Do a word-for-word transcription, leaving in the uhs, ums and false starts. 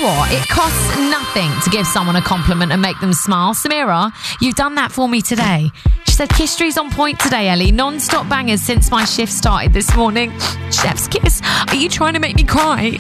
what? It costs nothing to give someone a compliment and make them smile. Samira, you've done that for me today. She said, Kistry's on point today, Ellie. Non-stop bangers since my shift started this morning. Chef's kiss. Are you trying to make me cry?